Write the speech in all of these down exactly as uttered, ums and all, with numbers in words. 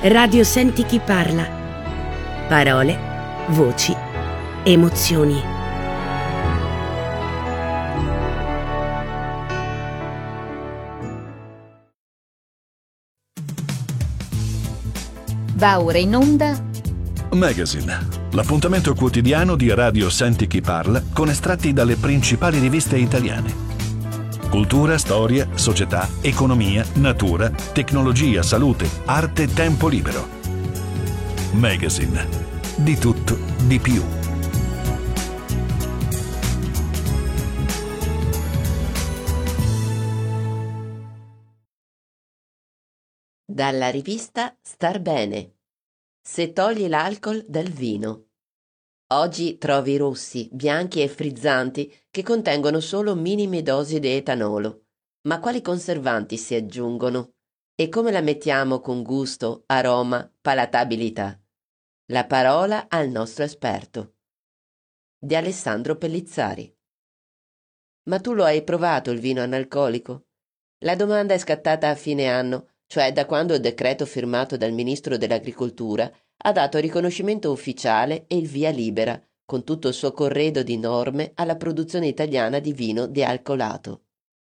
Radio Senti chi parla. Parole, voci, emozioni. Va ora in onda Magazine, l'appuntamento quotidiano di Radio Senti chi parla con estratti dalle principali riviste italiane. Cultura, storia, società, economia, natura, tecnologia, salute, arte, tempo libero. Magazine, di tutto, di più. Dalla rivista Star Bene. Se togli l'alcol dal vino. Oggi trovi rossi, bianchi e frizzanti che contengono solo minime dosi di etanolo. Ma quali conservanti si aggiungono? E come la mettiamo con gusto, aroma, palatabilità? La parola al nostro esperto. Di Alessandro Pellizzari. Ma tu lo hai provato il vino analcolico? La domanda è scattata a fine anno, cioè da quando il decreto firmato dal Ministro dell'Agricoltura ha dato riconoscimento ufficiale e il via libera, con tutto il suo corredo di norme, alla produzione italiana di vino dealcolato.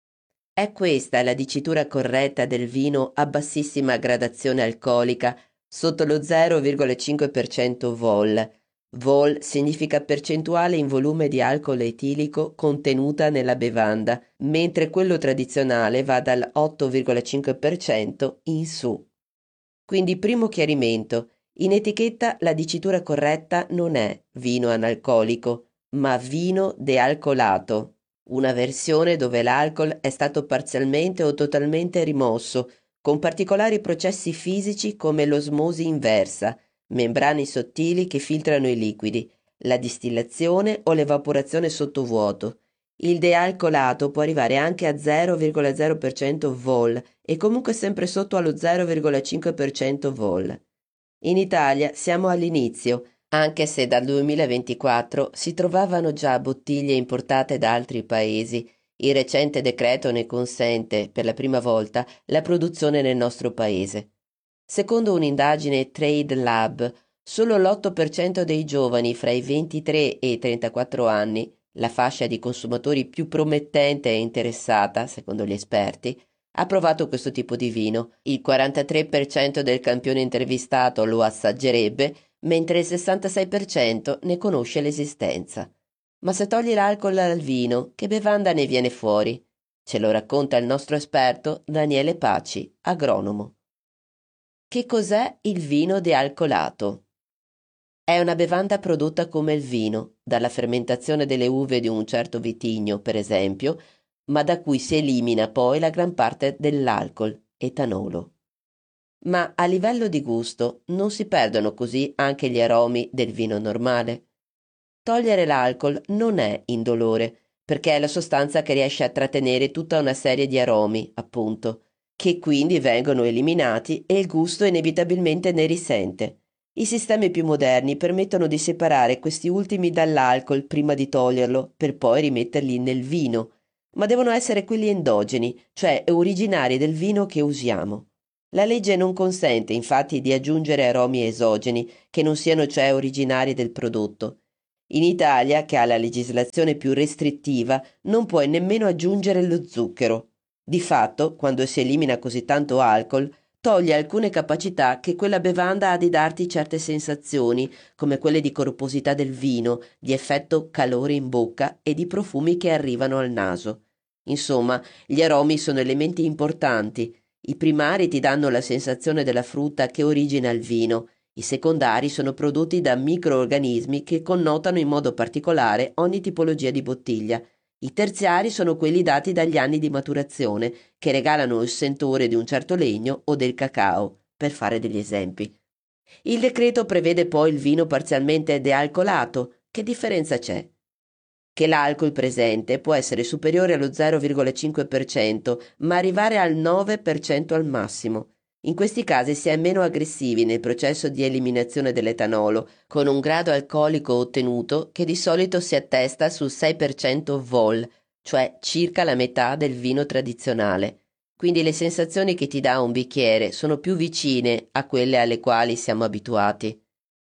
È questa la dicitura corretta del vino a bassissima gradazione alcolica, sotto lo zero virgola cinque per cento vol. Vol significa percentuale in volume di alcol etilico contenuta nella bevanda, mentre quello tradizionale va dal otto virgola cinque per cento in su. Quindi primo chiarimento. In etichetta la dicitura corretta non è vino analcolico, ma vino dealcolato, una versione dove l'alcol è stato parzialmente o totalmente rimosso, con particolari processi fisici come l'osmosi inversa, membrane sottili che filtrano i liquidi, la distillazione o l'evaporazione sottovuoto. Il dealcolato può arrivare anche a zero virgola zero per cento vol e comunque sempre sotto allo zero virgola cinque per cento vol. In Italia siamo all'inizio, anche se dal duemilaventiquattro si trovavano già bottiglie importate da altri paesi. Il recente decreto ne consente, per la prima volta, la produzione nel nostro paese. Secondo un'indagine Trade Lab, solo l'otto per cento dei giovani fra i ventitré e i trentaquattro anni, la fascia di consumatori più promettente e interessata, secondo gli esperti, ha provato questo tipo di vino. Il quarantatré per cento del campione intervistato lo assaggerebbe, mentre il sessantasei per cento ne conosce l'esistenza. Ma se togli l'alcol dal vino, che bevanda ne viene fuori? Ce lo racconta il nostro esperto Daniele Paci, agronomo. Che cos'è il vino dealcolato? È una bevanda prodotta come il vino, dalla fermentazione delle uve di un certo vitigno, per esempio, ma da cui si elimina poi la gran parte dell'alcol, etanolo. Ma a livello di gusto non si perdono così anche gli aromi del vino normale? Togliere l'alcol non è indolore, perché è la sostanza che riesce a trattenere tutta una serie di aromi, appunto, che quindi vengono eliminati e il gusto inevitabilmente ne risente. I sistemi più moderni permettono di separare questi ultimi dall'alcol prima di toglierlo, per poi rimetterli nel vino, ma devono essere quelli endogeni, cioè originari del vino che usiamo. La legge non consente infatti di aggiungere aromi esogeni, che non siano cioè originari del prodotto. In Italia, che ha la legislazione più restrittiva, non puoi nemmeno aggiungere lo zucchero. Di fatto, quando si elimina così tanto alcol, toglie alcune capacità che quella bevanda ha di darti certe sensazioni, come quelle di corposità del vino, di effetto calore in bocca e di profumi che arrivano al naso. Insomma, gli aromi sono elementi importanti. I primari ti danno la sensazione della frutta che origina il vino, i secondari sono prodotti da microorganismi che connotano in modo particolare ogni tipologia di bottiglia. I terziari sono quelli dati dagli anni di maturazione, che regalano il sentore di un certo legno o del cacao, per fare degli esempi. Il decreto prevede poi il vino parzialmente dealcolato. Che differenza c'è? Che l'alcol presente può essere superiore allo zero virgola cinque per cento, ma arrivare al nove per cento al massimo. In questi casi si è meno aggressivi nel processo di eliminazione dell'etanolo, con un grado alcolico ottenuto che di solito si attesta sul sei per cento vol, cioè circa la metà del vino tradizionale. quindi le sensazioni che ti dà un bicchiere sono più vicine a quelle alle quali siamo abituati.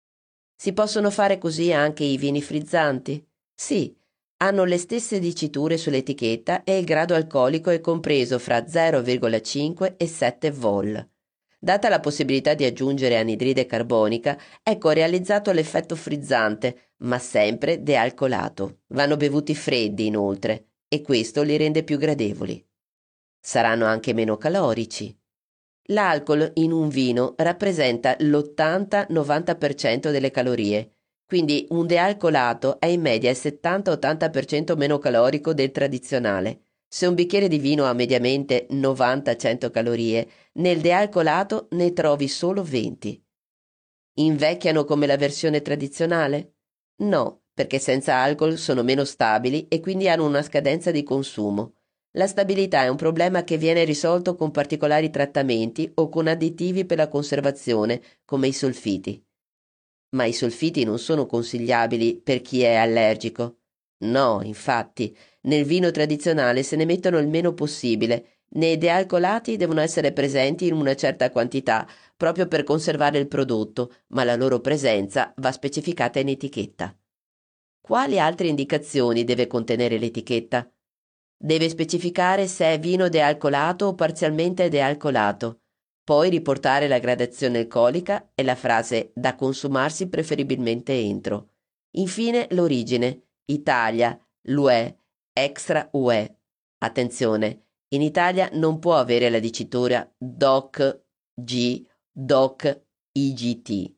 Si possono fare così anche i vini frizzanti? Sì, hanno le stesse diciture sull'etichetta e il grado alcolico è compreso fra zero virgola cinque e sette vol. Data la possibilità di aggiungere anidride carbonica, ecco realizzato l'effetto frizzante, ma sempre dealcolato. Vanno bevuti freddi inoltre, e questo li rende più gradevoli. Saranno anche meno calorici. L'alcol in un vino rappresenta l'ottanta novanta per cento delle calorie, quindi un dealcolato è in media il settanta ottanta per cento meno calorico del tradizionale. Se un bicchiere di vino ha mediamente novanta cento calorie, nel dealcolato ne trovi solo venti. Invecchiano come la versione tradizionale? No, perché senza alcol sono meno stabili e quindi hanno una scadenza di consumo. La stabilità è un problema che viene risolto con particolari trattamenti o con additivi per la conservazione, come i solfiti. Ma i solfiti non sono consigliabili per chi è allergico. No, infatti, nel vino tradizionale se ne mettono il meno possibile. Nei dealcolati devono essere presenti in una certa quantità, proprio per conservare il prodotto, ma la loro presenza va specificata in etichetta. Quali altre indicazioni deve contenere l'etichetta? Deve specificare se è vino dealcolato o parzialmente dealcolato, poi riportare la gradazione alcolica e la frase da consumarsi preferibilmente entro. Infine l'origine, Italia, l'U E, extra U E. Attenzione, in Italia non può avere la dicitura D O C G, D O C I G T.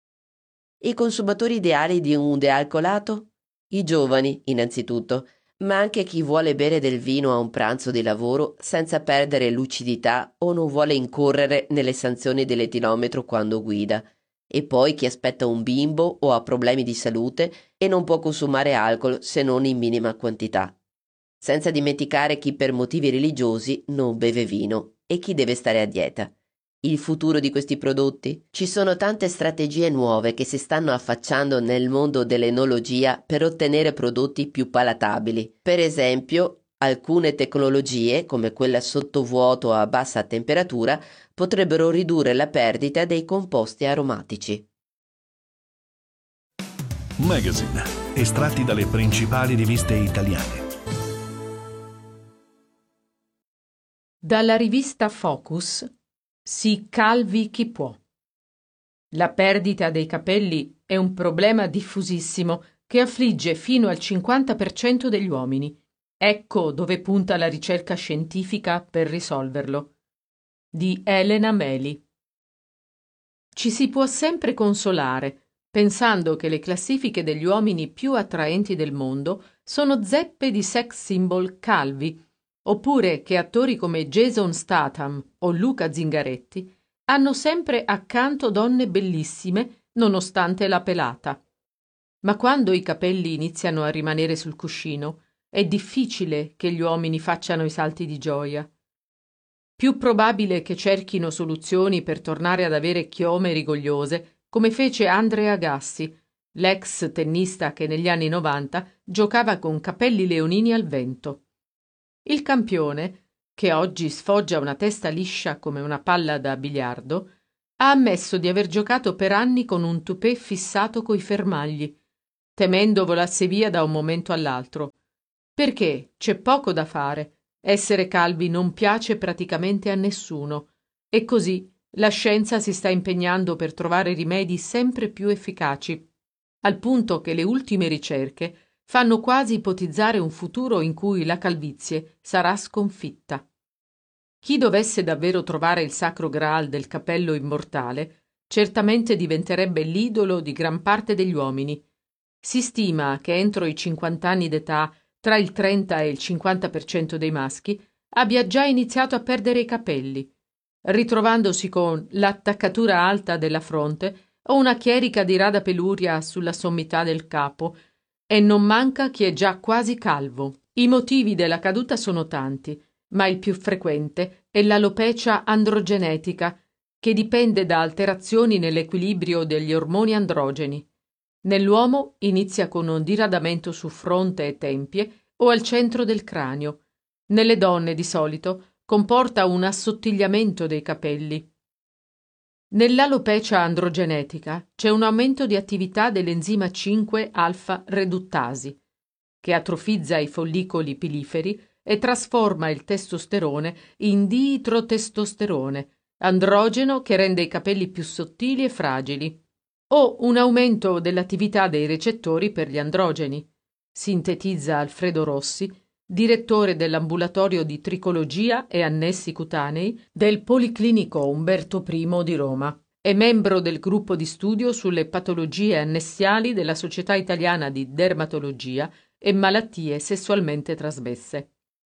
I consumatori ideali di un dealcolato? I giovani, innanzitutto, ma anche chi vuole bere del vino a un pranzo di lavoro senza perdere lucidità o non vuole incorrere nelle sanzioni dell'etilometro quando guida, e poi chi aspetta un bimbo o ha problemi di salute e non può consumare alcol se non in minima quantità. Senza dimenticare chi per motivi religiosi non beve vino e chi deve stare a dieta. Il futuro di questi prodotti? Ci sono tante strategie nuove che si stanno affacciando nel mondo dell'enologia per ottenere prodotti più palatabili. Per esempio, alcune tecnologie, come quella sottovuoto a bassa temperatura, potrebbero ridurre la perdita dei composti aromatici. Magazine, estratti dalle principali riviste italiane. Dalla rivista Focus, si calvi chi può. La perdita dei capelli è un problema diffusissimo che affligge fino al cinquanta per cento degli uomini. Ecco dove punta la ricerca scientifica per risolverlo. Di Elena Meli. Ci si può sempre consolare, pensando che le classifiche degli uomini più attraenti del mondo sono zeppe di sex symbol calvi, oppure che attori come Jason Statham o Luca Zingaretti hanno sempre accanto donne bellissime nonostante la pelata. Ma quando i capelli iniziano a rimanere sul cuscino, è difficile che gli uomini facciano i salti di gioia. Più probabile che cerchino soluzioni per tornare ad avere chiome rigogliose, come fece Andrea Agassi, l'ex tennista che negli anni novanta giocava con capelli leonini al vento. Il campione, che oggi sfoggia una testa liscia come una palla da biliardo, ha ammesso di aver giocato per anni con un tupè fissato coi fermagli, temendo volasse via da un momento all'altro. Perché c'è poco da fare, essere calvi non piace praticamente a nessuno, e così la scienza si sta impegnando per trovare rimedi sempre più efficaci, al punto che le ultime ricerche fanno quasi ipotizzare un futuro in cui la calvizie sarà sconfitta. Chi dovesse davvero trovare il sacro Graal del capello immortale, certamente diventerebbe l'idolo di gran parte degli uomini. Si stima che entro i cinquanta anni d'età, tra il trenta e il cinquanta per cento dei maschi, abbia già iniziato a perdere i capelli, ritrovandosi con l'attaccatura alta della fronte o una chierica di rada peluria sulla sommità del capo, e non manca chi è già quasi calvo. I motivi della caduta sono tanti, ma il più frequente è l'alopecia androgenetica, che dipende da alterazioni nell'equilibrio degli ormoni androgeni. Nell'uomo inizia con un diradamento su fronte e tempie o al centro del cranio. Nelle donne, di solito, comporta un assottigliamento dei capelli. Nell'alopecia androgenetica c'è un aumento di attività dell'enzima cinque alfa reduttasi, che atrofizza i follicoli piliferi e trasforma il testosterone in diitrotestosterone, androgeno che rende i capelli più sottili e fragili, o un aumento dell'attività dei recettori per gli androgeni, sintetizza Alfredo Rossi, direttore dell'ambulatorio di tricologia e annessi cutanei del Policlinico Umberto I di Roma e membro del gruppo di studio sulle patologie annessiali della Società Italiana di Dermatologia e malattie sessualmente trasmesse.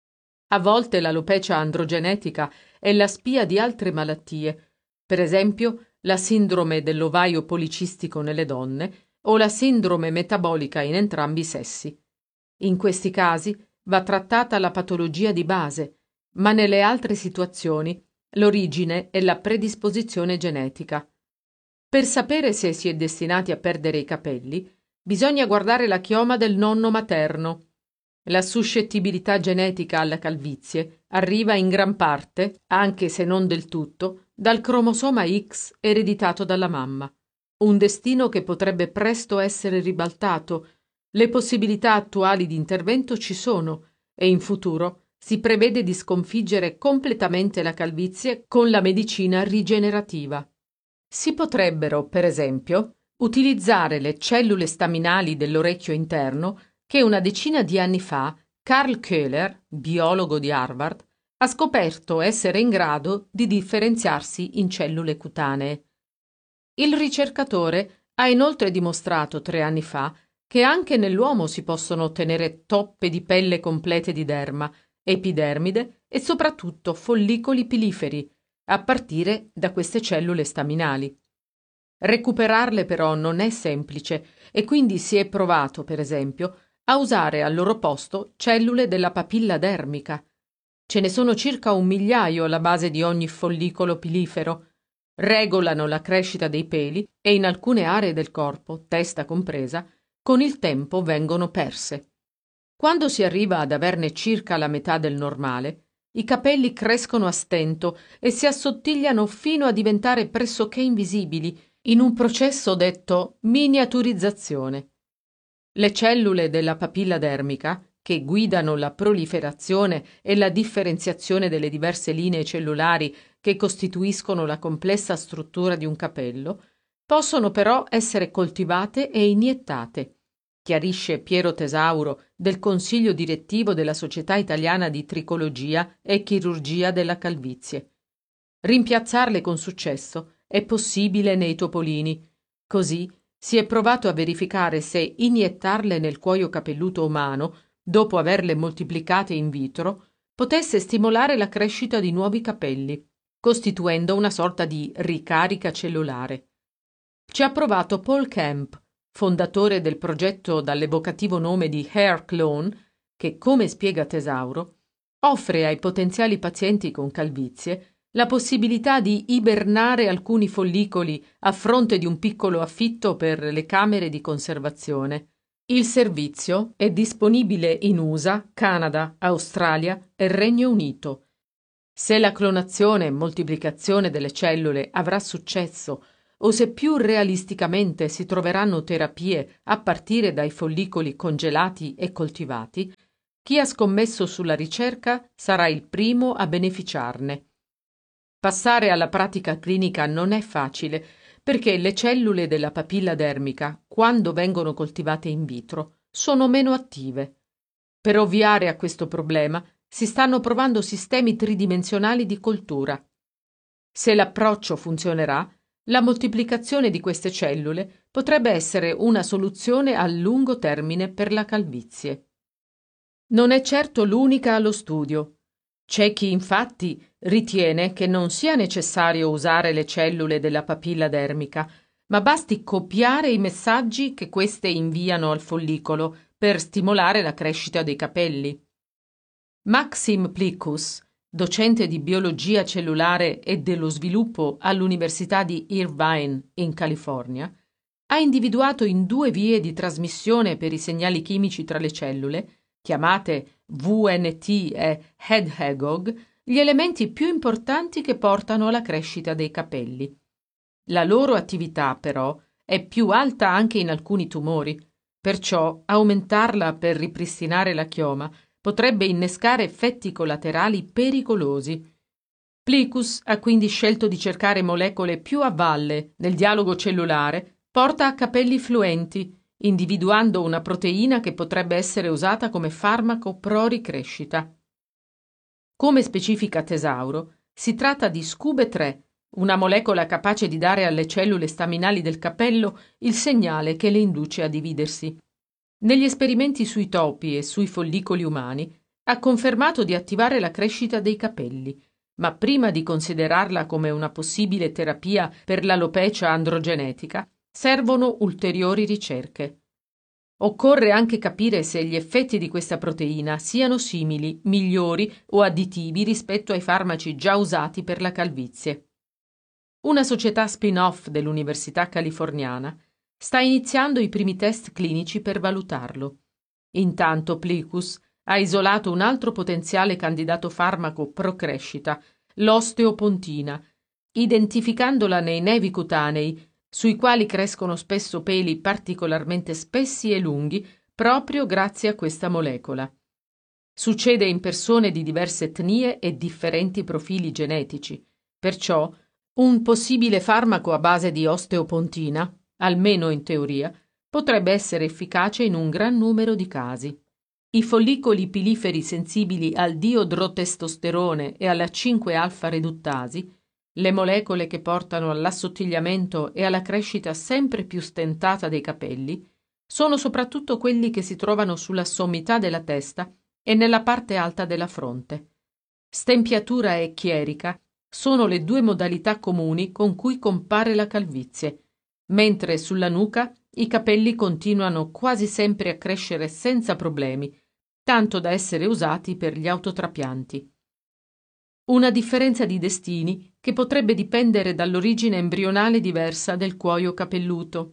A volte l'alopecia androgenetica è la spia di altre malattie, per esempio la sindrome dell'ovaio policistico nelle donne o la sindrome metabolica in entrambi i sessi. In questi casi va trattata la patologia di base, ma nelle altre situazioni l'origine è la predisposizione genetica. Per sapere se si è destinati a perdere i capelli, bisogna guardare la chioma del nonno materno. La suscettibilità genetica alla calvizie arriva in gran parte, anche se non del tutto, dal cromosoma X ereditato dalla mamma. Un destino che potrebbe presto essere ribaltato. Le possibilità attuali di intervento ci sono e in futuro si prevede di sconfiggere completamente la calvizie con la medicina rigenerativa. Si potrebbero, per esempio, utilizzare le cellule staminali dell'orecchio interno che una decina di anni fa Karl Köhler, biologo di Harvard, ha scoperto essere in grado di differenziarsi in cellule cutanee. Il ricercatore ha inoltre dimostrato tre anni fa che anche nell'uomo si possono ottenere toppe di pelle complete di derma, epidermide e soprattutto follicoli piliferi, a partire da queste cellule staminali. Recuperarle però non è semplice e quindi si è provato, per esempio, a usare al loro posto cellule della papilla dermica. Ce ne sono circa un migliaio alla base di ogni follicolo pilifero. Regolano la crescita dei peli e in alcune aree del corpo, testa compresa, con il tempo vengono perse. Quando si arriva ad averne circa la metà del normale, i capelli crescono a stento e si assottigliano fino a diventare pressoché invisibili in un processo detto miniaturizzazione. Le cellule della papilla dermica, che guidano la proliferazione e la differenziazione delle diverse linee cellulari che costituiscono la complessa struttura di un capello, possono però essere coltivate e iniettate, chiarisce Piero Tesauro del Consiglio direttivo della Società Italiana di Tricologia e Chirurgia della Calvizie. Rimpiazzarle con successo è possibile nei topolini. Così si è provato a verificare se iniettarle nel cuoio capelluto umano, dopo averle moltiplicate in vitro, potesse stimolare la crescita di nuovi capelli, costituendo una sorta di ricarica cellulare. Ci ha provato Paul Kemp, fondatore del progetto dall'evocativo nome di Hair Clone, che, come spiega Tesauro, offre ai potenziali pazienti con calvizie la possibilità di ibernare alcuni follicoli a fronte di un piccolo affitto per le camere di conservazione. Il servizio è disponibile in U S A, Canada, Australia e Regno Unito. Se la clonazione e moltiplicazione delle cellule avrà successo o se più realisticamente si troveranno terapie a partire dai follicoli congelati e coltivati, chi ha scommesso sulla ricerca sarà il primo a beneficiarne. Passare alla pratica clinica non è facile, perché le cellule della papilla dermica, quando vengono coltivate in vitro, sono meno attive. Per ovviare a questo problema si stanno provando sistemi tridimensionali di coltura. Se l'approccio funzionerà, la moltiplicazione di queste cellule potrebbe essere una soluzione a lungo termine per la calvizie. Non è certo l'unica allo studio. C'è chi infatti ritiene che non sia necessario usare le cellule della papilla dermica, ma basti copiare i messaggi che queste inviano al follicolo per stimolare la crescita dei capelli. Maxim Plikus, docente di biologia cellulare e dello sviluppo all'Università di Irvine in California, ha individuato in due vie di trasmissione per i segnali chimici tra le cellule, chiamate V N T e Hedgehog, gli elementi più importanti che portano alla crescita dei capelli. La loro attività, però, è più alta anche in alcuni tumori, perciò aumentarla per ripristinare la chioma potrebbe innescare effetti collaterali pericolosi. Plicus ha quindi scelto di cercare molecole più a valle nel dialogo cellulare, porta a capelli fluenti, individuando una proteina che potrebbe essere usata come farmaco pro ricrescita. Come specifica Tesauro, si tratta di S C U B E tre, una molecola capace di dare alle cellule staminali del capello il segnale che le induce a dividersi. Negli esperimenti sui topi e sui follicoli umani ha confermato di attivare la crescita dei capelli, ma prima di considerarla come una possibile terapia per l'alopecia androgenetica, servono ulteriori ricerche. Occorre anche capire se gli effetti di questa proteina siano simili, migliori o additivi rispetto ai farmaci già usati per la calvizie. Una società spin-off dell'Università californiana sta iniziando i primi test clinici per valutarlo. Intanto Plicus ha isolato un altro potenziale candidato farmaco pro crescita, l'osteopontina, identificandola nei nevi cutanei, sui quali crescono spesso peli particolarmente spessi e lunghi proprio grazie a questa molecola. Succede in persone di diverse etnie e differenti profili genetici, perciò un possibile farmaco a base di osteopontina, almeno in teoria, potrebbe essere efficace in un gran numero di casi. I follicoli piliferi sensibili al diodrotestosterone e alla cinque alfa reduttasi, le molecole che portano all'assottigliamento e alla crescita sempre più stentata dei capelli, sono soprattutto quelli che si trovano sulla sommità della testa e nella parte alta della fronte. Stempiatura e chierica sono le due modalità comuni con cui compare la calvizie, mentre sulla nuca i capelli continuano quasi sempre a crescere senza problemi, tanto da essere usati per gli autotrapianti. Una differenza di destini che potrebbe dipendere dall'origine embrionale diversa del cuoio capelluto.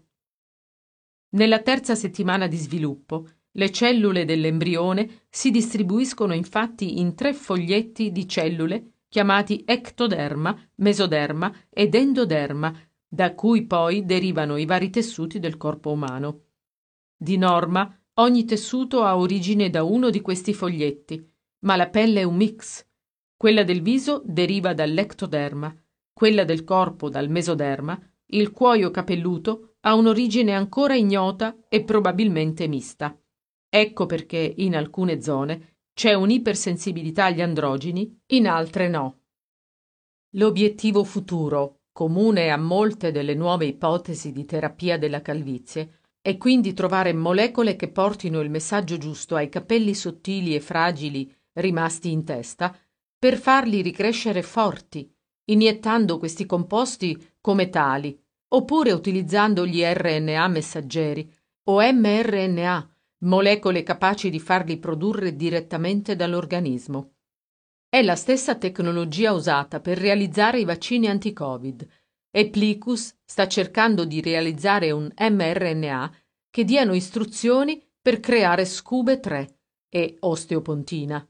Nella terza settimana di sviluppo, le cellule dell'embrione si distribuiscono infatti in tre foglietti di cellule chiamati ectoderma, mesoderma ed endoderma, da cui poi derivano i vari tessuti del corpo umano. Di norma, ogni tessuto ha origine da uno di questi foglietti, ma la pelle è un mix. Quella del viso deriva dall'ectoderma, quella del corpo dal mesoderma, il cuoio capelluto ha un'origine ancora ignota e probabilmente mista. Ecco perché in alcune zone c'è un'ipersensibilità agli androgeni, in altre no. L'obiettivo futuro, comune a molte delle nuove ipotesi di terapia della calvizie, è quindi trovare molecole che portino il messaggio giusto ai capelli sottili e fragili rimasti in testa per farli ricrescere forti, iniettando questi composti come tali, oppure utilizzando gli R N A messaggeri o mRNA, molecole capaci di farli produrre direttamente dall'organismo. È la stessa tecnologia usata per realizzare i vaccini anti-Covid e Plicus sta cercando di realizzare un mRNA che diano istruzioni per creare S C U B E tre e osteopontina.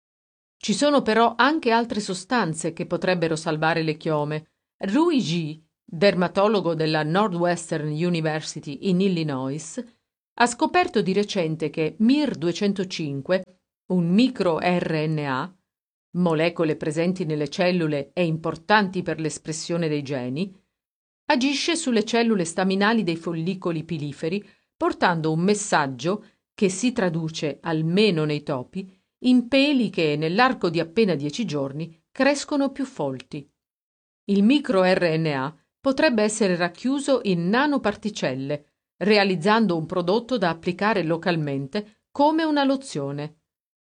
Ci sono però anche altre sostanze che potrebbero salvare le chiome. Rui Ji, dermatologo della Northwestern University in Illinois, ha scoperto di recente che M I R duecentocinque, un microR N A, molecole presenti nelle cellule e importanti per l'espressione dei geni, agisce sulle cellule staminali dei follicoli piliferi, portando un messaggio che si traduce, almeno nei topi, in peli che nell'arco di appena dieci giorni crescono più folti. Il microR N A potrebbe essere racchiuso in nanoparticelle, realizzando un prodotto da applicare localmente come una lozione.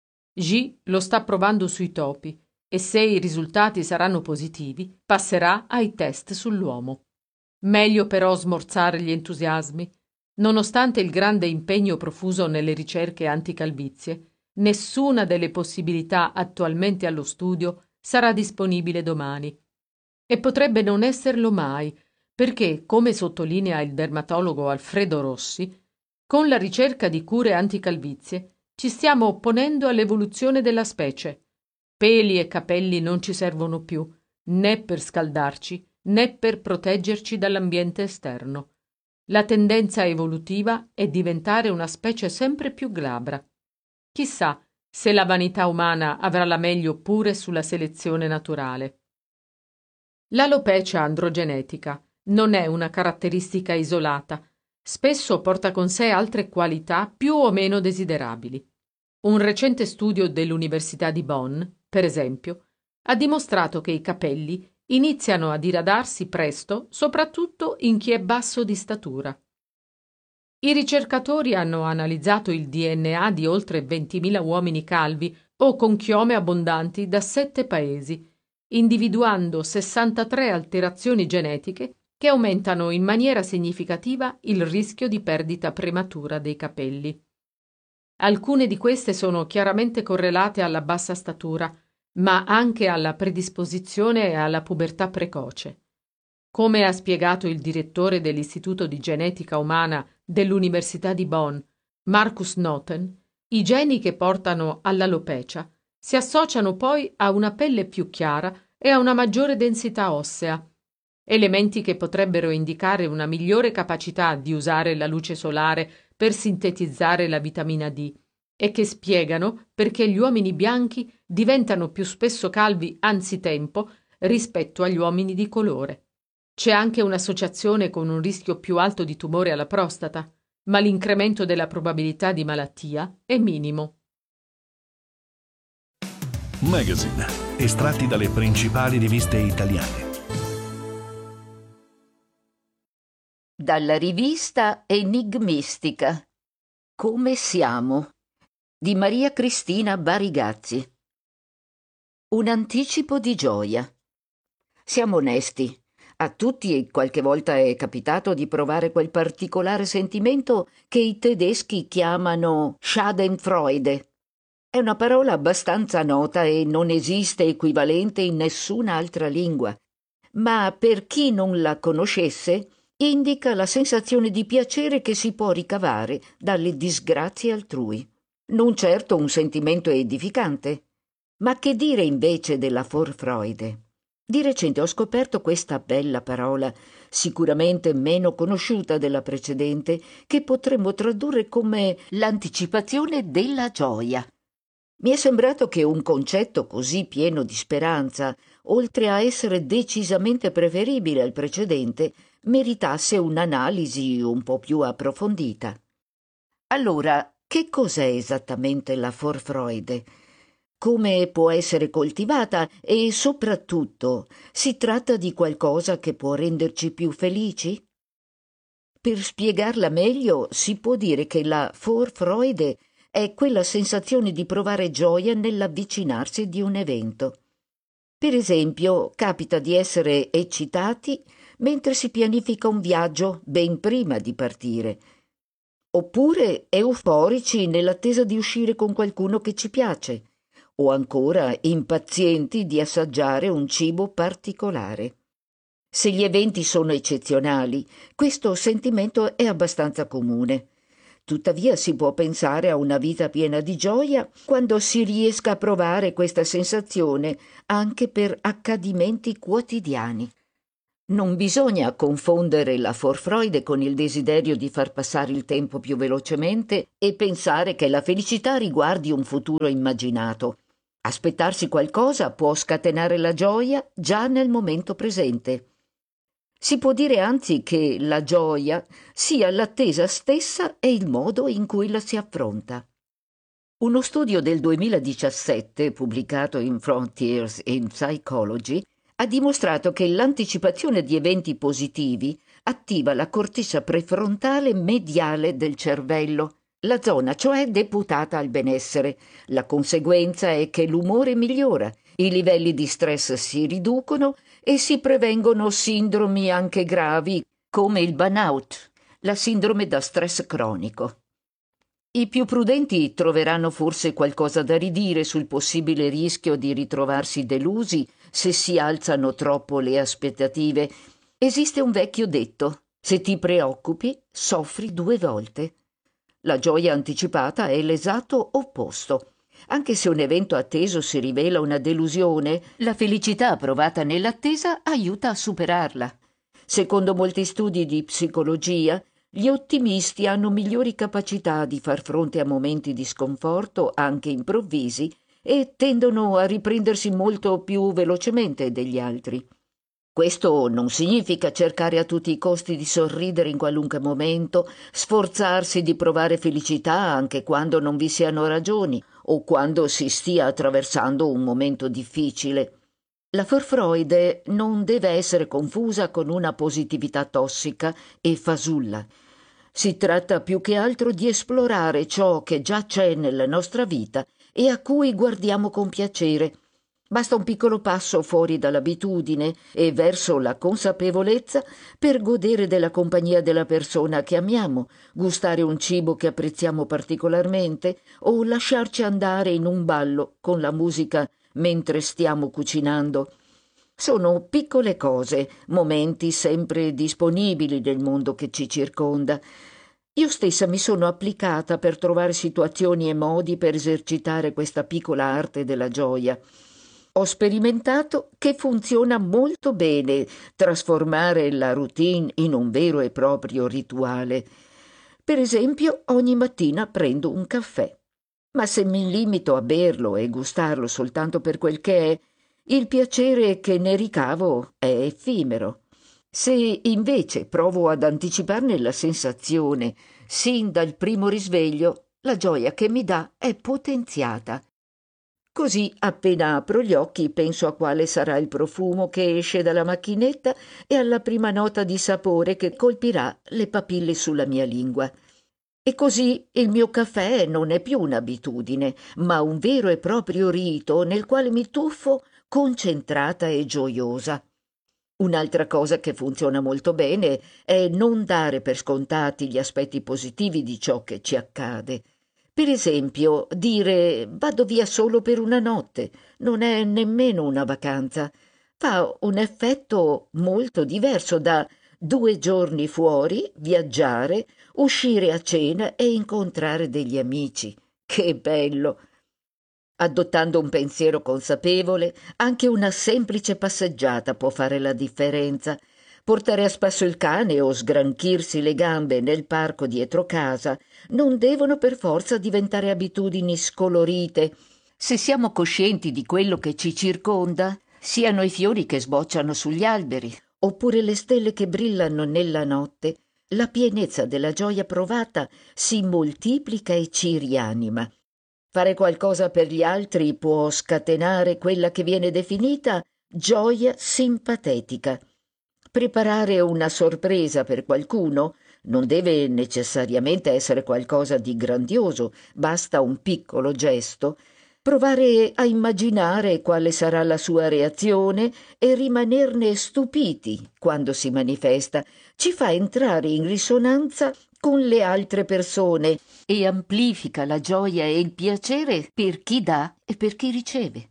G lo sta provando sui topi e se i risultati saranno positivi passerà ai test sull'uomo. Meglio però smorzare gli entusiasmi. Nonostante il grande impegno profuso nelle ricerche anticalvizie, nessuna delle possibilità attualmente allo studio sarà disponibile domani. E potrebbe non esserlo mai, perché, come sottolinea il dermatologo Alfredo Rossi, con la ricerca di cure anticalvizie ci stiamo opponendo all'evoluzione della specie. peli e capelli non ci servono più, né per scaldarci, né per proteggerci dall'ambiente esterno. La tendenza evolutiva è diventare una specie sempre più glabra. Chissà se la vanità umana avrà la meglio pure sulla selezione naturale. L'alopecia androgenetica non è una caratteristica isolata, spesso porta con sé altre qualità più o meno desiderabili. Un recente studio dell'Università di Bonn, per esempio, ha dimostrato che i capelli iniziano a diradarsi presto, soprattutto in chi è basso di statura. I ricercatori hanno analizzato il D N A di oltre ventimila uomini calvi o con chiome abbondanti da sette paesi, individuando sessantatré alterazioni genetiche che aumentano in maniera significativa il rischio di perdita prematura dei capelli. Alcune di queste sono chiaramente correlate alla bassa statura, ma anche alla predisposizione e alla pubertà precoce. Come ha spiegato il direttore dell'Istituto di Genetica Umana dell'Università di Bonn, Markus Noten, i geni che portano all'alopecia si associano poi a una pelle più chiara e a una maggiore densità ossea, elementi che potrebbero indicare una migliore capacità di usare la luce solare per sintetizzare la vitamina D e che spiegano perché gli uomini bianchi diventano più spesso calvi anzitempo rispetto agli uomini di colore. C'è anche un'associazione con un rischio più alto di tumore alla prostata, ma l'incremento della probabilità di malattia è minimo. Magazine, estratti dalle principali riviste italiane. Dalla rivista Enigmistica. Come siamo? Di Maria Cristina Barigazzi. Un anticipo di gioia. Siamo onesti. A tutti qualche volta è capitato di provare quel particolare sentimento che i tedeschi chiamano Schadenfreude. È una parola abbastanza nota e non esiste equivalente in nessuna altra lingua, ma per chi non la conoscesse indica la sensazione di piacere che si può ricavare dalle disgrazie altrui. Non certo un sentimento edificante. Ma che dire invece della Vorfreude? Di recente ho scoperto questa bella parola, sicuramente meno conosciuta della precedente, che potremmo tradurre come l'anticipazione della gioia. Mi è sembrato che un concetto così pieno di speranza, oltre a essere decisamente preferibile al precedente, meritasse un'analisi un po' più approfondita. Allora, che cos'è esattamente la Vorfreude? Come può essere coltivata e soprattutto si tratta di qualcosa che può renderci più felici? Per spiegarla meglio si può dire che la Vorfreude è quella sensazione di provare gioia nell'avvicinarsi di un evento. Per esempio, capita di essere eccitati mentre si pianifica un viaggio ben prima di partire, oppure euforici nell'attesa di uscire con qualcuno che ci piace, o ancora impazienti di assaggiare un cibo particolare. Se gli eventi sono eccezionali, questo sentimento è abbastanza comune. Tuttavia si può pensare a una vita piena di gioia quando si riesca a provare questa sensazione anche per accadimenti quotidiani. Non bisogna confondere la Vorfreude con il desiderio di far passare il tempo più velocemente e pensare che la felicità riguardi un futuro immaginato. Aspettarsi qualcosa può scatenare la gioia già nel momento presente. Si può dire anzi che la gioia sia l'attesa stessa e il modo in cui la si affronta. Uno studio del duemiladiciassette, pubblicato in Frontiers in Psychology, ha dimostrato che l'anticipazione di eventi positivi attiva la corteccia prefrontale mediale del cervello, la zona cioè deputata al benessere. La conseguenza è che l'umore migliora, i livelli di stress si riducono e si prevengono sindromi anche gravi come il burnout, la sindrome da stress cronico. I più prudenti troveranno forse qualcosa da ridire sul possibile rischio di ritrovarsi delusi se si alzano troppo le aspettative. Esiste un vecchio detto: se ti preoccupi, soffri due volte. La gioia anticipata è l'esatto opposto. Anche se un evento atteso si rivela una delusione, la felicità provata nell'attesa aiuta a superarla. Secondo molti studi di psicologia, gli ottimisti hanno migliori capacità di far fronte a momenti di sconforto, anche improvvisi, e tendono a riprendersi molto più velocemente degli altri. Questo non significa cercare a tutti i costi di sorridere in qualunque momento, sforzarsi di provare felicità anche quando non vi siano ragioni o quando si stia attraversando un momento difficile. La Vorfreude non deve essere confusa con una positività tossica e fasulla. Si tratta più che altro di esplorare ciò che già c'è nella nostra vita e a cui guardiamo con piacere. Basta un piccolo passo fuori dall'abitudine e verso la consapevolezza per godere della compagnia della persona che amiamo, gustare un cibo che apprezziamo particolarmente o lasciarci andare in un ballo con la musica mentre stiamo cucinando. Sono piccole cose, momenti sempre disponibili nel mondo che ci circonda. Io stessa mi sono applicata per trovare situazioni e modi per esercitare questa piccola arte della gioia. Ho sperimentato che funziona molto bene trasformare la routine in un vero e proprio rituale. Per esempio, ogni mattina prendo un caffè. Ma se mi limito a berlo e gustarlo soltanto per quel che è, il piacere che ne ricavo è effimero. Se invece provo ad anticiparne la sensazione sin dal primo risveglio, la gioia che mi dà è potenziata. Così, appena apro gli occhi, penso a quale sarà il profumo che esce dalla macchinetta e alla prima nota di sapore che colpirà le papille sulla mia lingua. E così il mio caffè non è più un'abitudine, ma un vero e proprio rito nel quale mi tuffo concentrata e gioiosa. Un'altra cosa che funziona molto bene è non dare per scontati gli aspetti positivi di ciò che ci accade. Per esempio, dire «vado via solo per una notte» non è nemmeno una vacanza. Fa un effetto molto diverso da due giorni fuori, viaggiare, uscire a cena e incontrare degli amici. Che bello! Adottando un pensiero consapevole, anche una semplice passeggiata può fare la differenza. Portare a spasso il cane o sgranchirsi le gambe nel parco dietro casa non devono per forza diventare abitudini scolorite. Se siamo coscienti di quello che ci circonda, siano i fiori che sbocciano sugli alberi, oppure le stelle che brillano nella notte, la pienezza della gioia provata si moltiplica e ci rianima. Fare qualcosa per gli altri può scatenare quella che viene definita gioia simpatetica. Preparare una sorpresa per qualcuno non deve necessariamente essere qualcosa di grandioso, basta un piccolo gesto. Provare a immaginare quale sarà la sua reazione e rimanerne stupiti quando si manifesta ci fa entrare in risonanza con le altre persone e amplifica la gioia e il piacere per chi dà e per chi riceve.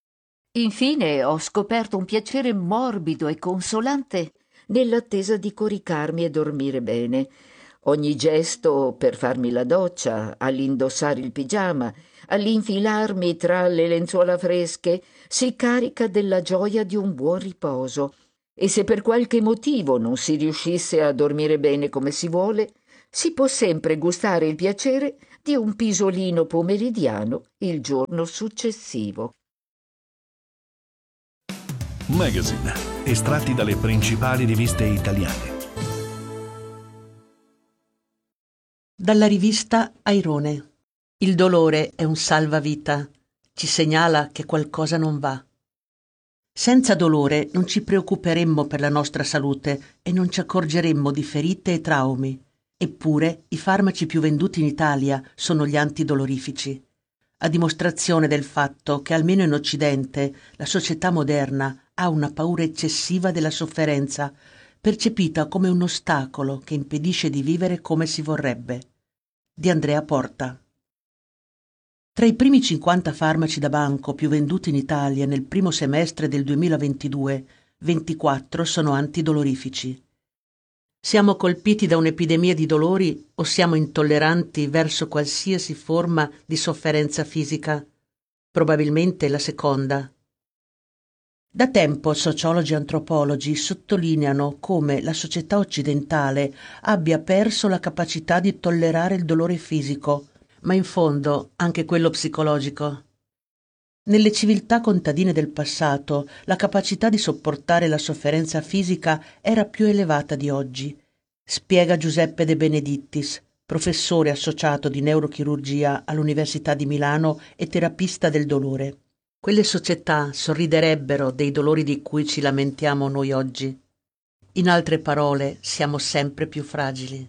Infine ho scoperto un piacere morbido e consolante nell'attesa di coricarmi e dormire bene. Ogni gesto per farmi la doccia, all'indossare il pigiama, all'infilarmi tra le lenzuola fresche, si carica della gioia di un buon riposo. E se per qualche motivo non si riuscisse a dormire bene come si vuole, si può sempre gustare il piacere di un pisolino pomeridiano il giorno successivo. Magazine, estratti dalle principali riviste italiane. Dalla rivista Airone. Il dolore è un salvavita, ci segnala che qualcosa non va. Senza dolore non ci preoccuperemmo per la nostra salute e non ci accorgeremmo di ferite e traumi. Eppure i farmaci più venduti in Italia sono gli antidolorifici, a dimostrazione del fatto che almeno in Occidente la società moderna ha una paura eccessiva della sofferenza, percepita come un ostacolo che impedisce di vivere come si vorrebbe. Di Andrea Porta. Tra i primi cinquanta farmaci da banco più venduti in Italia nel primo semestre del duemilaventidue, ventiquattro sono antidolorifici. Siamo colpiti da un'epidemia di dolori o siamo intolleranti verso qualsiasi forma di sofferenza fisica? Probabilmente la seconda. Da tempo sociologi e antropologi sottolineano come la società occidentale abbia perso la capacità di tollerare il dolore fisico, ma in fondo anche quello psicologico. Nelle civiltà contadine del passato la capacità di sopportare la sofferenza fisica era più elevata di oggi, spiega Giuseppe De Benedittis, professore associato di neurochirurgia all'Università di Milano e terapista del dolore. Quelle società sorriderebbero dei dolori di cui ci lamentiamo noi oggi. In altre parole, siamo sempre più fragili.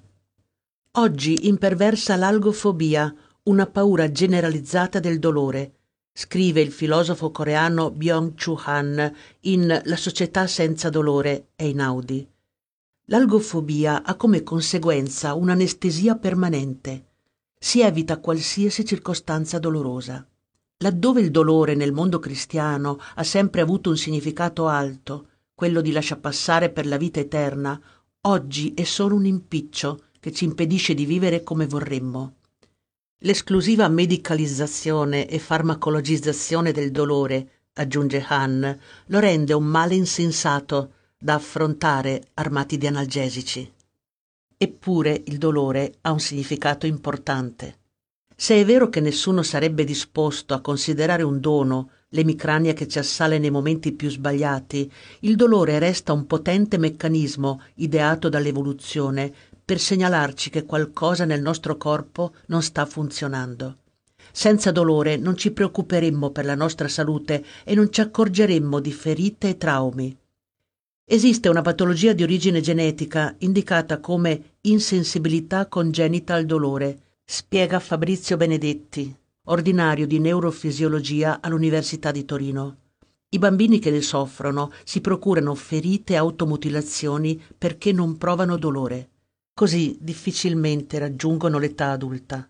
Oggi imperversa l'algofobia, una paura generalizzata del dolore, scrive il filosofo coreano Byung-Chul Han in La società senza dolore Einaudi. L'algofobia ha come conseguenza un'anestesia permanente. Si evita qualsiasi circostanza dolorosa. Laddove il dolore nel mondo cristiano ha sempre avuto un significato alto, quello di lasciapassare per la vita eterna, oggi è solo un impiccio che ci impedisce di vivere come vorremmo. L'esclusiva medicalizzazione e farmacologizzazione del dolore, aggiunge Han, lo rende un male insensato da affrontare armati di analgesici. Eppure il dolore ha un significato importante. Se è vero che nessuno sarebbe disposto a considerare un dono l'emicrania che ci assale nei momenti più sbagliati, il dolore resta un potente meccanismo ideato dall'evoluzione per segnalarci che qualcosa nel nostro corpo non sta funzionando. Senza dolore non ci preoccuperemmo per la nostra salute e non ci accorgeremmo di ferite e traumi. Esiste una patologia di origine genetica indicata come insensibilità congenita al dolore, spiega Fabrizio Benedetti, ordinario di neurofisiologia all'Università di Torino. I bambini che ne soffrono si procurano ferite e automutilazioni perché non provano dolore. Così difficilmente raggiungono l'età adulta.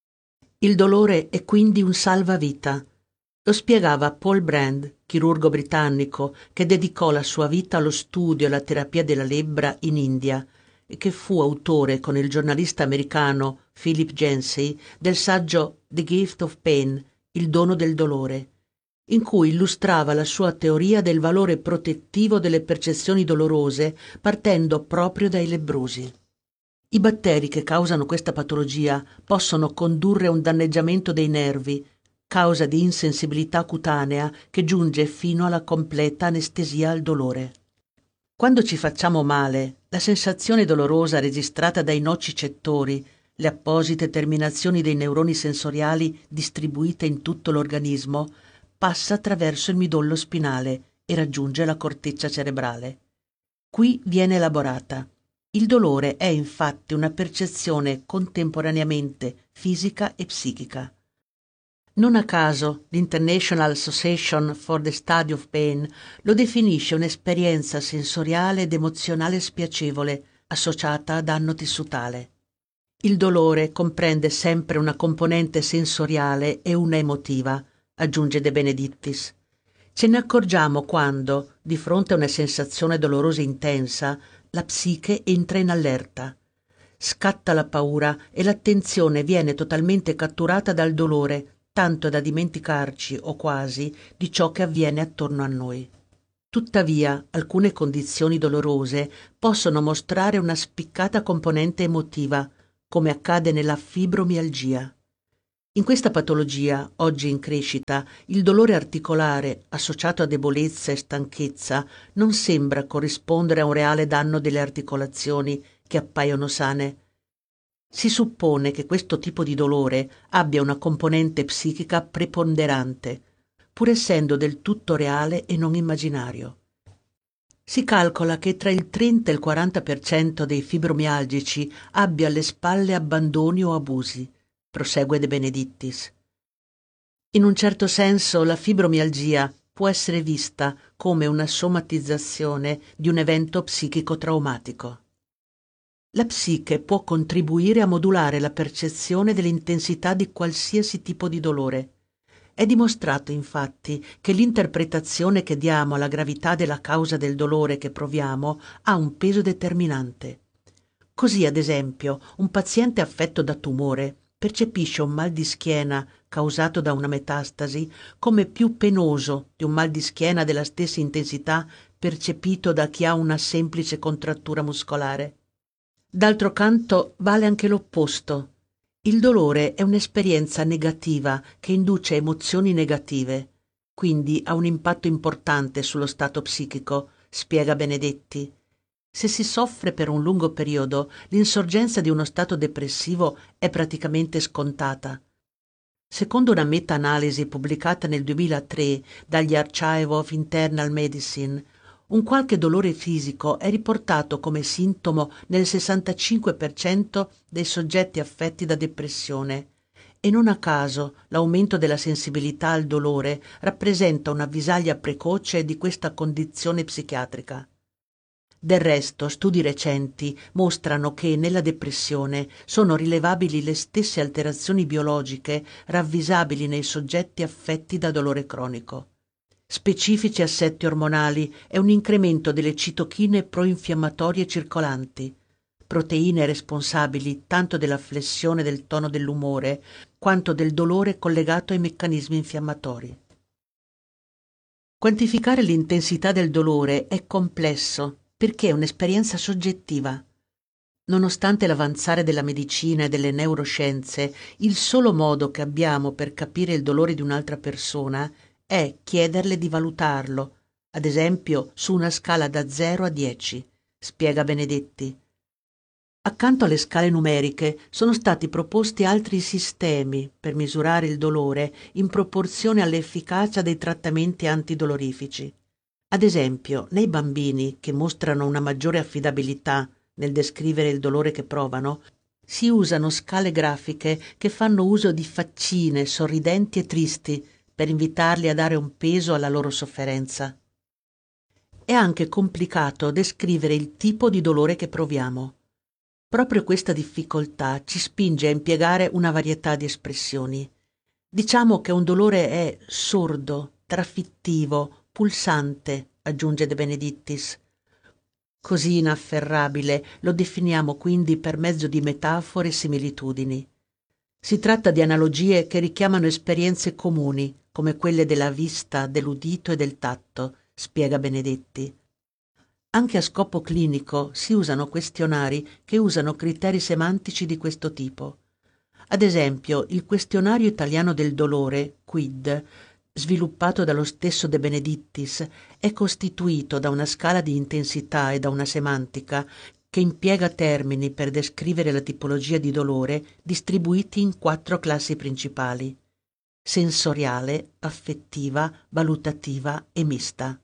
Il dolore è quindi un salvavita. Lo spiegava Paul Brand, chirurgo britannico che dedicò la sua vita allo studio e alla terapia della lebbra in India e che fu autore con il giornalista americano Philip Yancey del saggio The Gift of Pain, il dono del dolore, in cui illustrava la sua teoria del valore protettivo delle percezioni dolorose partendo proprio dai lebbrosi. I batteri che causano questa patologia possono condurre a un danneggiamento dei nervi, causa di insensibilità cutanea che giunge fino alla completa anestesia al dolore. Quando ci facciamo male, la sensazione dolorosa registrata dai nocicettori, le apposite terminazioni dei neuroni sensoriali distribuite in tutto l'organismo, passa attraverso il midollo spinale e raggiunge la corteccia cerebrale. Qui viene elaborata. Il dolore è infatti una percezione contemporaneamente fisica e psichica. Non a caso l'International Association for the Study of Pain lo definisce un'esperienza sensoriale ed emozionale spiacevole associata a danno tissutale. Il dolore comprende sempre una componente sensoriale e una emotiva, aggiunge De Benedittis. Ce ne accorgiamo quando, di fronte a una sensazione dolorosa intensa, la psiche entra in allerta. Scatta la paura e l'attenzione viene totalmente catturata dal dolore, tanto da dimenticarci, o quasi, di ciò che avviene attorno a noi. Tuttavia, alcune condizioni dolorose possono mostrare una spiccata componente emotiva, come accade nella fibromialgia. In questa patologia, oggi in crescita, il dolore articolare, associato a debolezza e stanchezza, non sembra corrispondere a un reale danno delle articolazioni che appaiono sane. Si suppone che questo tipo di dolore abbia una componente psichica preponderante, pur essendo del tutto reale e non immaginario. Si calcola che tra il trenta e il quaranta per cento dei fibromialgici abbia alle spalle abbandoni o abusi, prosegue De Benedittis. In un certo senso la fibromialgia può essere vista come una somatizzazione di un evento psichico traumatico. La psiche può contribuire a modulare la percezione dell'intensità di qualsiasi tipo di dolore. È dimostrato infatti che l'interpretazione che diamo alla gravità della causa del dolore che proviamo ha un peso determinante. Così, ad esempio, un paziente affetto da tumore percepisce un mal di schiena causato da una metastasi come più penoso di un mal di schiena della stessa intensità percepito da chi ha una semplice contrattura muscolare. D'altro canto vale anche l'opposto. Il dolore è un'esperienza negativa che induce emozioni negative, quindi ha un impatto importante sullo stato psichico, spiega Benedetti. Se si soffre per un lungo periodo, l'insorgenza di uno stato depressivo è praticamente scontata. Secondo una meta-analisi pubblicata nel duemilatré dagli Archive of Internal Medicine, un qualche dolore fisico è riportato come sintomo nel sessantacinque per cento dei soggetti affetti da depressione e non a caso l'aumento della sensibilità al dolore rappresenta un'avvisaglia precoce di questa condizione psichiatrica. Del resto, studi recenti mostrano che nella depressione sono rilevabili le stesse alterazioni biologiche ravvisabili nei soggetti affetti da dolore cronico. Specifici assetti ormonali e un incremento delle citochine proinfiammatorie circolanti, proteine responsabili tanto della flessione del tono dell'umore quanto del dolore collegato ai meccanismi infiammatori. Quantificare l'intensità del dolore è complesso perché è un'esperienza soggettiva. Nonostante l'avanzare della medicina e delle neuroscienze, il solo modo che abbiamo per capire il dolore di un'altra persona è chiederle di valutarlo, ad esempio su una scala da zero a dieci, spiega Benedetti. Accanto alle scale numeriche sono stati proposti altri sistemi per misurare il dolore in proporzione all'efficacia dei trattamenti antidolorifici. Ad esempio, nei bambini che mostrano una maggiore affidabilità nel descrivere il dolore che provano, si usano scale grafiche che fanno uso di faccine sorridenti e tristi per invitarli a dare un peso alla loro sofferenza. È anche complicato descrivere il tipo di dolore che proviamo. Proprio questa difficoltà ci spinge a impiegare una varietà di espressioni. Diciamo che un dolore è sordo, trafittivo, pulsante, aggiunge De Benedictis. Così inafferrabile lo definiamo quindi per mezzo di metafore e similitudini. Si tratta di analogie che richiamano esperienze comuni, come quelle della vista, dell'udito e del tatto, spiega Benedetti. Anche a scopo clinico si usano questionari che usano criteri semantici di questo tipo. Ad esempio, il questionario italiano del dolore, QID, sviluppato dallo stesso De Benedictis, è costituito da una scala di intensità e da una semantica che impiega termini per descrivere la tipologia di dolore distribuiti in quattro classi principali: sensoriale, affettiva, valutativa e mista.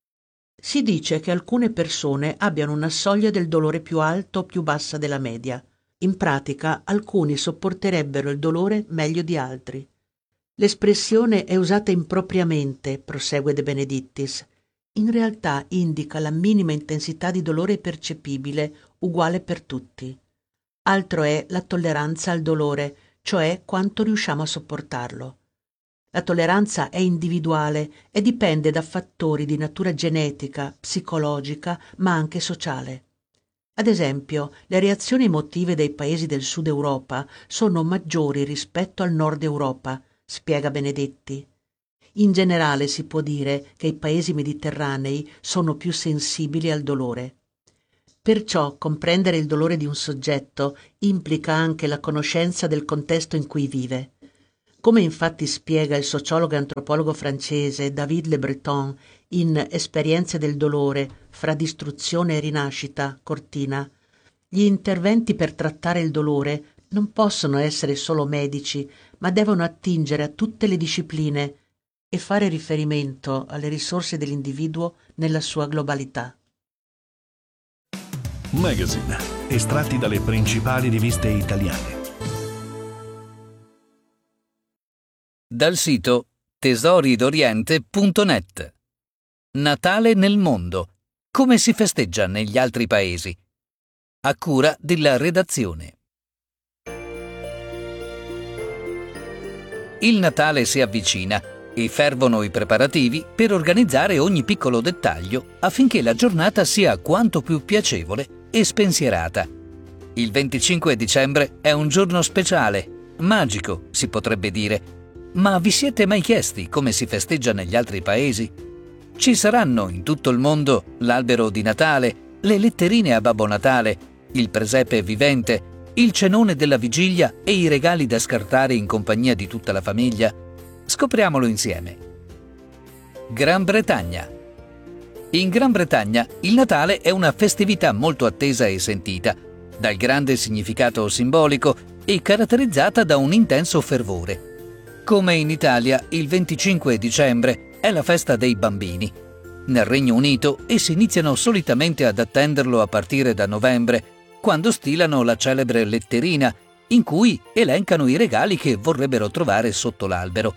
Si dice che alcune persone abbiano una soglia del dolore più alta o più bassa della media. In pratica, alcuni sopporterebbero il dolore meglio di altri. L'espressione è usata impropriamente, prosegue De Benedictis. In realtà indica la minima intensità di dolore percepibile, uguale per tutti. Altro è la tolleranza al dolore, cioè quanto riusciamo a sopportarlo. La tolleranza è individuale e dipende da fattori di natura genetica, psicologica, ma anche sociale. Ad esempio, le reazioni emotive dei paesi del Sud Europa sono maggiori rispetto al Nord Europa, spiega Benedetti. In generale si può dire che i paesi mediterranei sono più sensibili al dolore. Perciò comprendere il dolore di un soggetto implica anche la conoscenza del contesto in cui vive. Come infatti spiega il sociologo e antropologo francese David Le Breton in Esperienze del dolore fra distruzione e rinascita, Cortina, gli interventi per trattare il dolore non possono essere solo medici, ma devono attingere a tutte le discipline e fare riferimento alle risorse dell'individuo nella sua globalità. Magazine, estratti dalle principali riviste italiane. Dal sito tesori d'oriente punto net. Natale nel mondo. Come si festeggia negli altri paesi? A cura della redazione. Il Natale si avvicina e fervono i preparativi per organizzare ogni piccolo dettaglio affinché la giornata sia quanto più piacevole e spensierata. Il venticinque dicembre è un giorno speciale, magico, si potrebbe dire, Ma vi siete mai chiesti come si festeggia negli altri paesi? Ci saranno in tutto il mondo l'albero di Natale, le letterine a Babbo Natale, il presepe vivente, il cenone della vigilia e i regali da scartare in compagnia di tutta la famiglia? Scopriamolo insieme. Gran Bretagna. In Gran Bretagna il Natale è una festività molto attesa e sentita, dal grande significato simbolico e caratterizzata da un intenso fervore. Come in Italia, il venticinque dicembre è la festa dei bambini. Nel Regno Unito essi iniziano solitamente ad attenderlo a partire da novembre, quando stilano la celebre letterina, in cui elencano i regali che vorrebbero trovare sotto l'albero.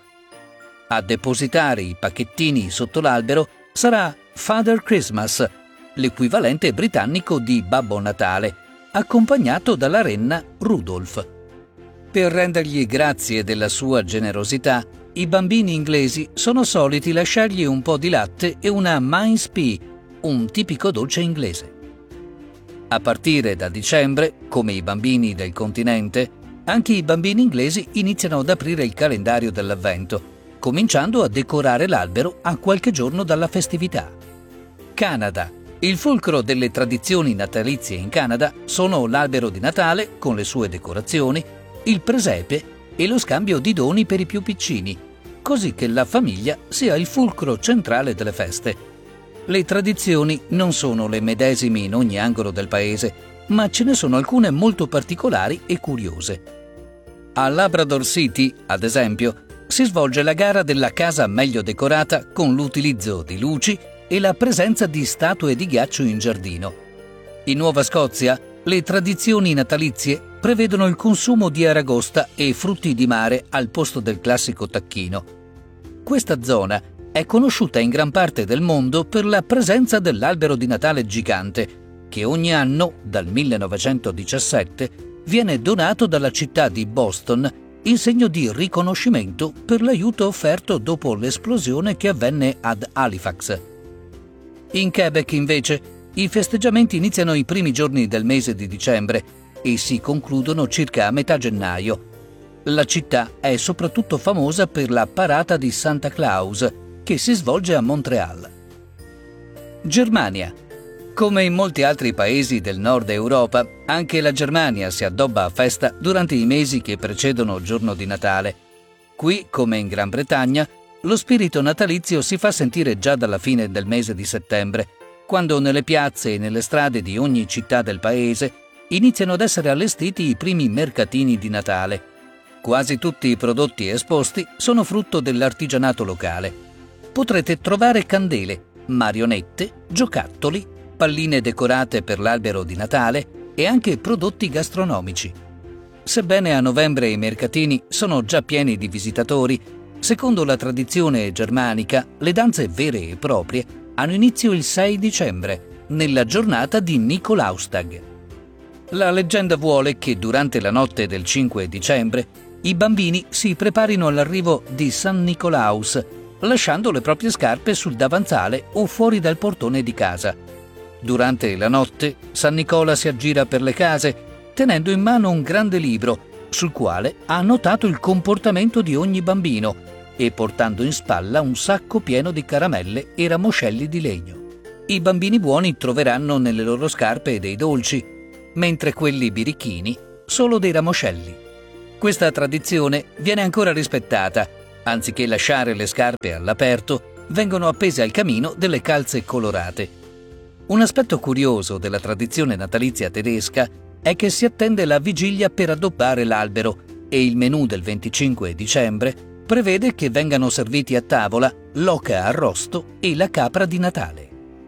A depositare i pacchettini sotto l'albero sarà Father Christmas, l'equivalente britannico di Babbo Natale, accompagnato dalla renna Rudolph. Per rendergli grazie della sua generosità, i bambini inglesi sono soliti lasciargli un po' di latte e una mince pie, un tipico dolce inglese. A partire da dicembre, come i bambini del continente, anche i bambini inglesi iniziano ad aprire il calendario dell'avvento, cominciando a decorare l'albero a qualche giorno dalla festività. Canada. Il fulcro delle tradizioni natalizie in Canada sono l'albero di Natale con le sue decorazioni, il presepe e lo scambio di doni per i più piccini, così che la famiglia sia il fulcro centrale delle feste. Le tradizioni non sono le medesime in ogni angolo del paese, ma ce ne sono alcune molto particolari e curiose. A Labrador City, ad esempio, si svolge la gara della casa meglio decorata con l'utilizzo di luci e la presenza di statue di ghiaccio in giardino. In Nuova Scozia, le tradizioni natalizie prevedono il consumo di aragosta e frutti di mare al posto del classico tacchino. Questa zona è conosciuta in gran parte del mondo per la presenza dell'albero di Natale gigante, che ogni anno, dal millenovecentodiciassette, viene donato dalla città di Boston in segno di riconoscimento per l'aiuto offerto dopo l'esplosione che avvenne ad Halifax. In Quebec, invece, i festeggiamenti iniziano i primi giorni del mese di dicembre e si concludono circa a metà gennaio. La città è soprattutto famosa per la parata di Santa Claus, che si svolge a Montréal. Germania. Come in molti altri paesi del nord Europa, anche la Germania si addobba a festa durante i mesi che precedono il giorno di Natale. Qui, come in Gran Bretagna, lo spirito natalizio si fa sentire già dalla fine del mese di settembre, quando nelle piazze e nelle strade di ogni città del paese iniziano ad essere allestiti i primi mercatini di Natale. Quasi tutti i prodotti esposti sono frutto dell'artigianato locale. Potrete trovare candele, marionette, giocattoli, palline decorate per l'albero di Natale e anche prodotti gastronomici. Sebbene a novembre i mercatini sono già pieni di visitatori, secondo la tradizione germanica, le danze vere e proprie hanno inizio il sei dicembre, nella giornata di Nikolaustag. La leggenda vuole che durante la notte del cinque dicembre i bambini si preparino all'arrivo di San Nicolaus, lasciando le proprie scarpe sul davanzale o fuori dal portone di casa. Durante la notte, San Nicola si aggira per le case, tenendo in mano un grande libro, sul quale ha annotato il comportamento di ogni bambino e portando in spalla un sacco pieno di caramelle e ramoscelli di legno. I bambini buoni troveranno nelle loro scarpe dei dolci, mentre quelli birichini solo dei ramoscelli. Questa tradizione viene ancora rispettata. Anziché lasciare le scarpe all'aperto, vengono appese al camino delle calze colorate. Un aspetto curioso della tradizione natalizia tedesca è che si attende la vigilia per addobbare l'albero e il menù del venticinque dicembre prevede che vengano serviti a tavola l'oca arrosto e la capra di Natale.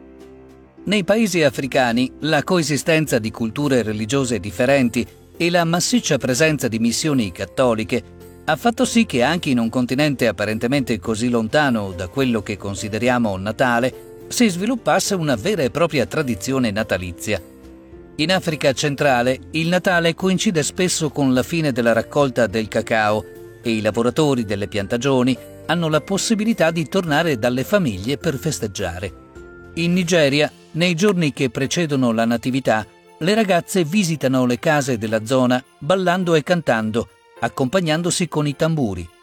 Nei paesi africani la coesistenza di culture religiose differenti e la massiccia presenza di missioni cattoliche ha fatto sì che anche in un continente apparentemente così lontano da quello che consideriamo Natale si sviluppasse una vera e propria tradizione natalizia. In Africa centrale il Natale coincide spesso con la fine della raccolta del cacao e i lavoratori delle piantagioni hanno la possibilità di tornare dalle famiglie per festeggiare. In Nigeria, nei giorni che precedono la natività, le ragazze visitano le case della zona ballando e cantando, accompagnandosi con i tamburi.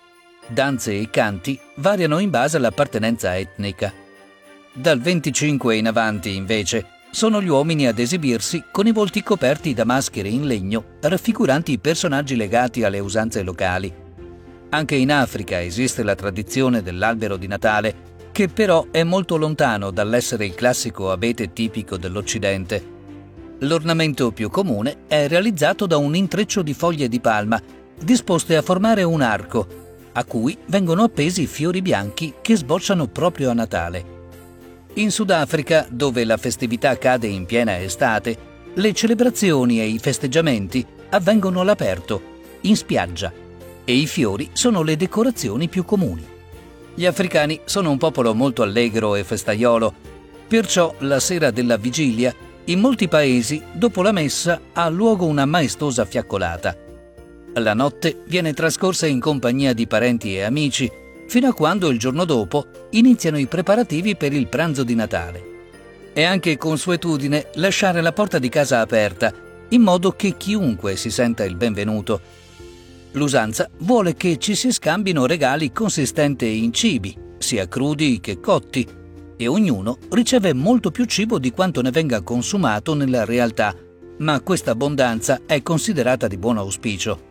danze e canti variano in base all'appartenenza etnica. Dal venticinque in avanti, invece, sono gli uomini ad esibirsi con i volti coperti da maschere in legno raffiguranti personaggi legati alle usanze locali. Anche in Africa esiste la tradizione dell'albero di Natale, che però è molto lontano dall'essere il classico abete tipico dell'Occidente. L'ornamento più comune è realizzato da un intreccio di foglie di palma disposte a formare un arco, a cui vengono appesi fiori bianchi che sbocciano proprio a Natale. In Sudafrica, dove la festività cade in piena estate, le celebrazioni e i festeggiamenti avvengono all'aperto, in spiaggia, e i fiori sono le decorazioni più comuni. Gli africani sono un popolo molto allegro e festaiolo, perciò la sera della vigilia, in molti paesi, dopo la messa, ha luogo una maestosa fiaccolata. La notte viene trascorsa in compagnia di parenti e amici, fino a quando il giorno dopo iniziano i preparativi per il pranzo di Natale. È anche consuetudine lasciare la porta di casa aperta, in modo che chiunque si senta il benvenuto. L'usanza vuole che ci si scambino regali consistenti in cibi, sia crudi che cotti, e ognuno riceve molto più cibo di quanto ne venga consumato nella realtà, ma questa abbondanza è considerata di buon auspicio.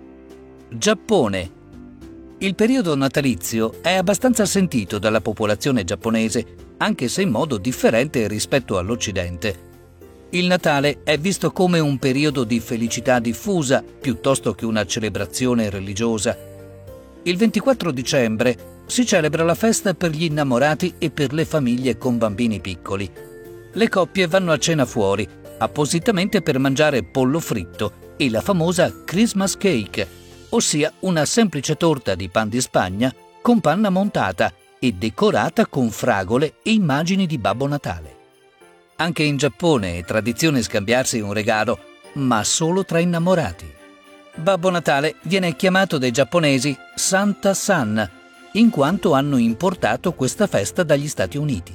Giappone. Il periodo natalizio è abbastanza sentito dalla popolazione giapponese, anche se in modo differente rispetto all'Occidente. Il Natale è visto come un periodo di felicità diffusa piuttosto che una celebrazione religiosa. Il ventiquattro dicembre si celebra la festa per gli innamorati e per le famiglie con bambini piccoli. Le coppie vanno a cena fuori, appositamente per mangiare pollo fritto e la famosa Christmas cake, ossia una semplice torta di pan di Spagna con panna montata e decorata con fragole e immagini di Babbo Natale. Anche in Giappone è tradizione scambiarsi un regalo, ma solo tra innamorati. Babbo Natale viene chiamato dai giapponesi Santa San, in quanto hanno importato questa festa dagli Stati Uniti.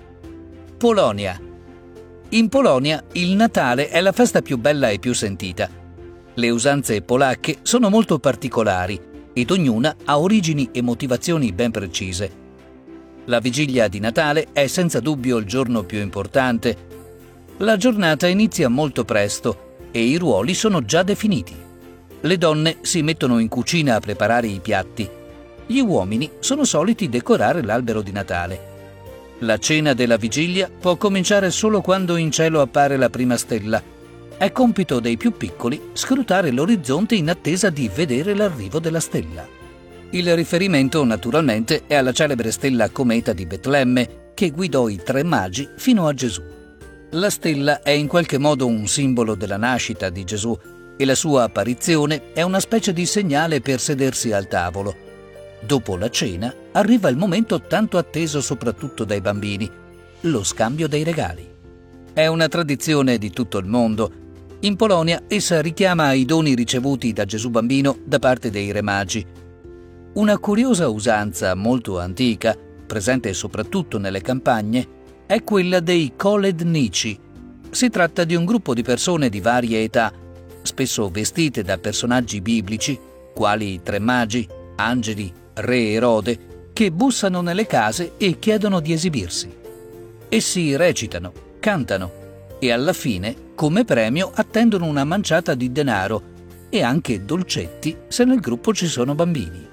Polonia. In Polonia il Natale è la festa più bella e più sentita. Le usanze polacche sono molto particolari ed ognuna ha origini e motivazioni ben precise. La vigilia di Natale è senza dubbio il giorno più importante. La giornata inizia molto presto e i ruoli sono già definiti. Le donne si mettono in cucina a preparare i piatti. Gli uomini sono soliti decorare l'albero di Natale. La cena della vigilia può cominciare solo quando in cielo appare la prima stella. È compito dei più piccoli scrutare l'orizzonte in attesa di vedere l'arrivo della stella. Il riferimento, naturalmente, è alla celebre stella cometa di Betlemme, che guidò i tre magi fino a Gesù. La stella è in qualche modo un simbolo della nascita di Gesù e la sua apparizione è una specie di segnale per sedersi al tavolo. Dopo la cena arriva il momento tanto atteso soprattutto dai bambini, lo scambio dei regali. È una tradizione di tutto il mondo. In Polonia essa richiama i doni ricevuti da Gesù bambino da parte dei re magi. Una curiosa usanza molto antica, presente soprattutto nelle campagne, è quella dei kolednici. Si tratta di un gruppo di persone di varie età, spesso vestite da personaggi biblici, quali i tre magi, angeli, re Erode, che bussano nelle case e chiedono di esibirsi. Essi recitano, cantano e alla fine, come premio, attendono una manciata di denaro e anche dolcetti se nel gruppo ci sono bambini.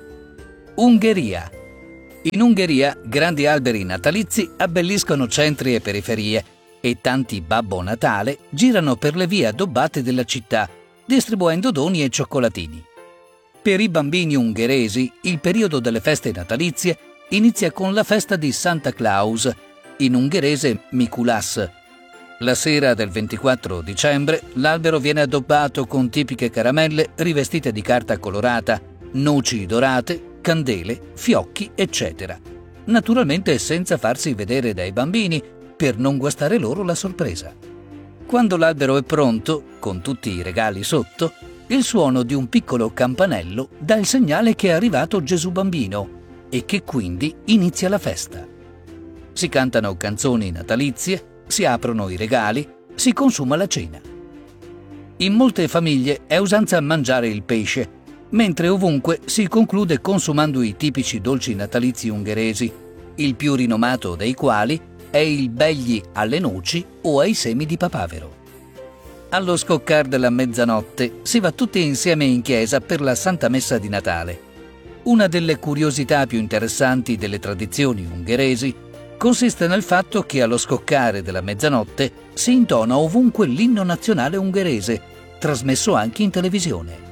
Ungheria. In Ungheria grandi alberi natalizi abbelliscono centri e periferie e tanti Babbo Natale girano per le vie addobbate della città, distribuendo doni e cioccolatini. Per i bambini ungheresi il periodo delle feste natalizie inizia con la festa di Santa Claus, in ungherese Mikuláš. La sera del ventiquattro dicembre l'albero viene addobbato con tipiche caramelle rivestite di carta colorata, noci dorate, candele, fiocchi, eccetera. Naturalmente senza farsi vedere dai bambini, per non guastare loro la sorpresa. Quando l'albero è pronto, con tutti i regali sotto, il suono di un piccolo campanello dà il segnale che è arrivato Gesù bambino e che quindi inizia la festa. Si cantano canzoni natalizie, si aprono i regali, si consuma la cena. In molte famiglie è usanza mangiare il pesce, mentre ovunque si conclude consumando i tipici dolci natalizi ungheresi, il più rinomato dei quali è il begli alle noci o ai semi di papavero. Allo scoccar della mezzanotte si va tutti insieme in chiesa per la Santa Messa di Natale. Una delle curiosità più interessanti delle tradizioni ungheresi consiste nel fatto che allo scoccare della mezzanotte si intona ovunque l'inno nazionale ungherese, trasmesso anche in televisione.